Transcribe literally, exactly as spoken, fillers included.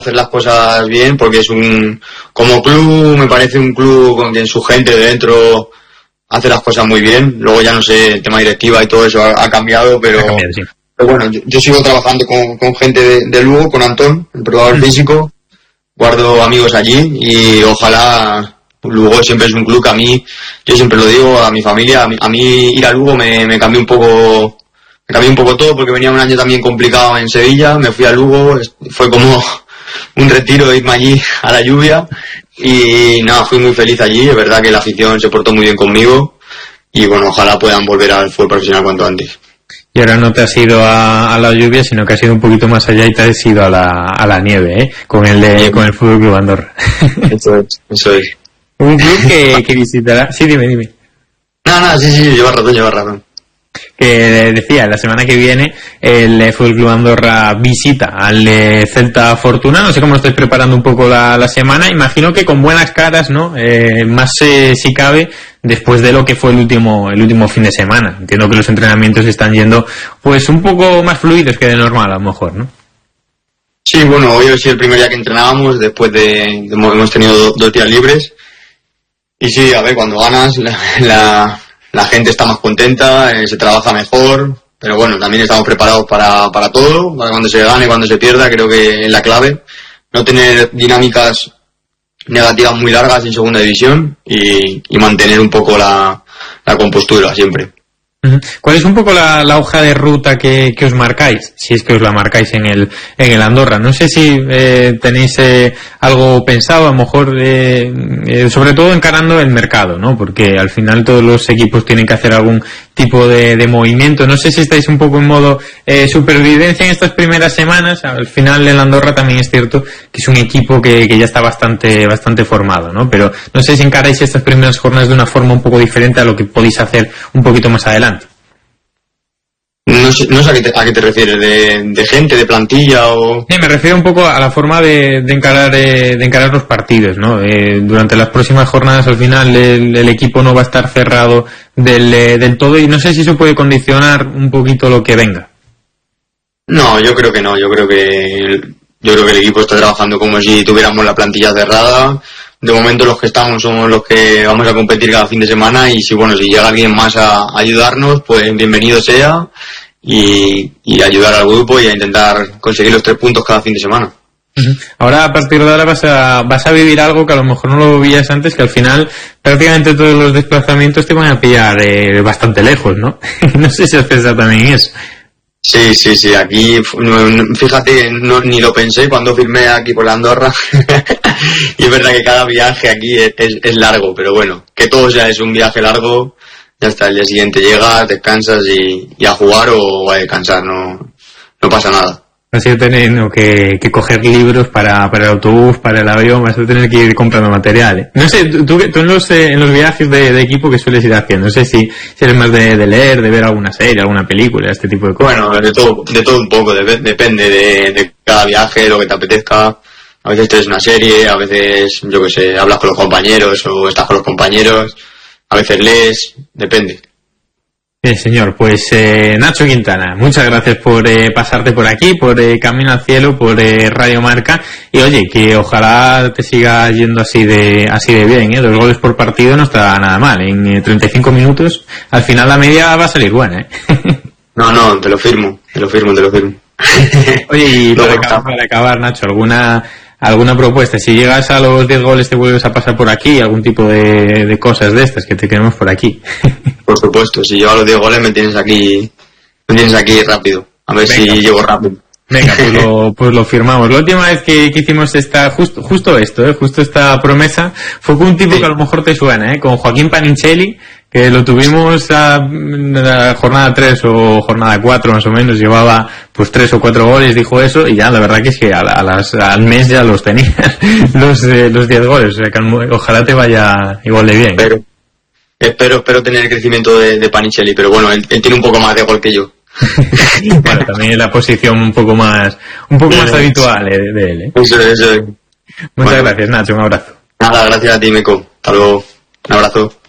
hacer las cosas bien, porque es un, como club, me parece un club con quien su gente de dentro hace las cosas muy bien. Luego ya no sé, el tema directiva y todo eso ha, ha cambiado, pero, ha cambiado, sí. pero bueno, yo, yo sigo trabajando con, con gente de, de Lugo, con Antón, el preparador mm. físico, guardo amigos allí y ojalá. Lugo siempre es un club que a mí, yo siempre lo digo a mi familia, a mí, a mí ir a Lugo me, me cambió un poco, me cambió un poco todo, porque venía un año también complicado en Sevilla, me fui a Lugo, fue como un retiro irme allí a la lluvia y nada, fui muy feliz allí, es verdad que la afición se portó muy bien conmigo y bueno, ojalá puedan volver al fútbol profesional cuanto antes. Y ahora no te has ido a, a la lluvia, sino que has ido un poquito más allá y te has ido a la, a la nieve, ¿eh? Con el de, con el Fútbol Club Andorra. Eso es, eso es. Un club que, que visitará... Sí, dime, dime. No, no, sí, sí, lleva razón, lleva razón. Que decía, la semana que viene el Fútbol Club Andorra visita al eh, Celta Fortuna. No sé cómo estáis preparando un poco la, la semana. Imagino que con buenas caras, ¿no? Eh, más eh, si cabe, después de lo que fue el último el último fin de semana. Entiendo que los entrenamientos están yendo pues un poco más fluidos que de normal, a lo mejor, ¿no? Sí, bueno, hoy ha sido el primer día que entrenábamos, después de, de hemos tenido do, dos días libres. Y sí, a ver, cuando ganas la, la, la gente está más contenta, eh, se trabaja mejor, pero bueno, también estamos preparados para, para todo, para cuando se gane, cuando se pierda, creo que es la clave. No tener dinámicas negativas muy largas en segunda división y, y mantener un poco la, la compostura siempre. ¿Cuál es un poco la, la hoja de ruta que, que os marcáis? Si es que os la marcáis en el en el Andorra. No sé si eh, tenéis eh, algo pensado, a lo mejor, eh, eh, sobre todo encarando el mercado, ¿no? Porque al final todos los equipos tienen que hacer algún tipo de, de movimiento. No sé si estáis un poco en modo eh, supervivencia en estas primeras semanas. Al final el Andorra también es cierto que es un equipo que, que ya está bastante bastante formado, ¿no? Pero no sé si encaráis estas primeras jornadas de una forma un poco diferente a lo que podéis hacer un poquito más adelante. No sé, no sé a qué te, a qué te refieres, de, de gente, de plantilla o... Sí, me refiero un poco a la forma de, de encarar eh, de encarar los partidos, ¿no? Eh, durante las próximas jornadas al final el, el equipo no va a estar cerrado del, eh, del todo y no sé si eso puede condicionar un poquito lo que venga. No, yo creo que no, yo creo que yo creo que el equipo está trabajando como si tuviéramos la plantilla cerrada. De momento los que estamos somos los que vamos a competir cada fin de semana y si bueno si llega alguien más a ayudarnos, pues bienvenido sea y, y ayudar al grupo y a intentar conseguir los tres puntos cada fin de semana. Ahora a partir de ahora vas a vas a vivir algo que a lo mejor no lo vivías antes, que al final prácticamente todos los desplazamientos te van a pillar eh, bastante lejos, ¿no? No sé si haces también eso. Sí, sí, sí, aquí, fíjate, no, ni lo pensé cuando firmé aquí por la Andorra, y es verdad que cada viaje aquí es, es, es largo, pero bueno, que todo ya es un viaje largo, ya está, el día siguiente llegas, descansas y, y a jugar o a descansar, no, no pasa nada. Vas a tener que, que coger libros para, para el autobús, para el avión, vas a tener que ir comprando material, ¿eh? No sé, tú, tú en, los, eh, en los viajes de, de equipo que sueles ir haciendo, no sé si, si eres más de, de leer, de ver alguna serie, alguna película, este tipo de cosas. Bueno, de todo, de todo un poco, de, depende de, de cada viaje, lo que te apetezca. A veces te ves una serie, a veces, yo qué sé, hablas con los compañeros o estás con los compañeros, a veces lees, depende. Bien, señor, pues eh, Nacho Quintana, muchas gracias por eh, pasarte por aquí, por eh, Camino al Cielo, por eh, Radio Marca, y oye, que ojalá te siga yendo así de así de bien, ¿eh? Dos goles por partido no está nada mal, en eh, treinta y cinco minutos, al final la media va a salir buena, ¿eh? No, no, te lo firmo, te lo firmo, te lo firmo. Oye, y para, acabar, para acabar, Nacho, ¿alguna alguna propuesta? Si llegas a los diez goles te vuelves a pasar por aquí, algún tipo de, de cosas de estas, que te queremos por aquí. Por supuesto, si yo a los diez goles me tienes aquí, me tienes aquí rápido, a ver Venga. si llego rápido. Venga, pues lo, pues lo firmamos. La última vez que, que hicimos esta, justo, justo esto, ¿eh? justo esta promesa, fue con un tipo sí. que a lo mejor te suena, ¿eh? Con Joaquín Panichelli, que lo tuvimos a, a jornada tres o jornada cuatro más o menos, llevaba pues tres o cuatro goles, dijo eso, y ya la verdad que es que a, a las, al mes ya los tenía, los eh, los diez goles, o sea que ojalá te vaya igual de bien. Pero, espero, espero tener el crecimiento de, de Panichelli, pero bueno, él, él tiene un poco más de gol que yo. Bueno, también es la posición un poco más un poco más habitual eh, de él, ¿eh? Eso, eso. Muchas bueno. gracias, Nacho, un abrazo. Nada, gracias a ti, Meco. Hasta luego. Un abrazo.